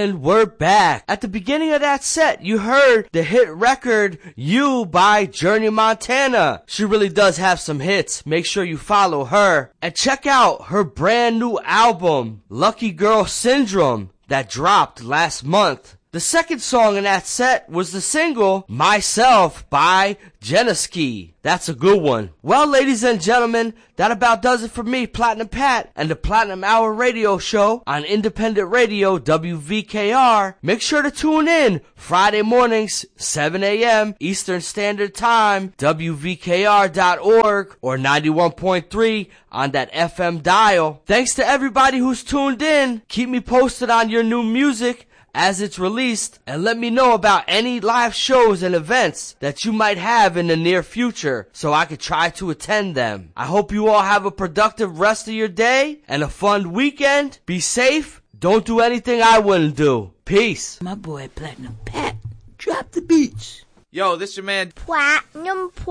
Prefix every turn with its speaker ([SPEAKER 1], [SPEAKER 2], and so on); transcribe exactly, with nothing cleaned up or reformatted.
[SPEAKER 1] gentlemen, we're back. At the beginning of that set, you heard the hit record You by Journey Montana. She really does have some hits. Make sure you follow her. And check out her brand new album, Lucky Girl Syndrome, that dropped last month. The second song in that set was the single Myself by Jeniski. That's a good one. Well, ladies and gentlemen, that about does it for me, Platinum Pat, and the Platinum Hour Radio Show on Independent Radio W V K R. Make sure to tune in Friday mornings, seven a.m. Eastern Standard Time, W V K R dot org or ninety-one point three on that F M dial. Thanks to everybody who's tuned in. Keep me posted on your new music as it's released, and let me know about any live shows and events that you might have in the near future so I could try to attend them. I hope you all have a productive rest of your day and a fun weekend. Be safe. Don't do anything I wouldn't do. Peace.
[SPEAKER 2] My boy Platinum Pat, drop the beats.
[SPEAKER 3] Yo, this your man
[SPEAKER 4] Platinum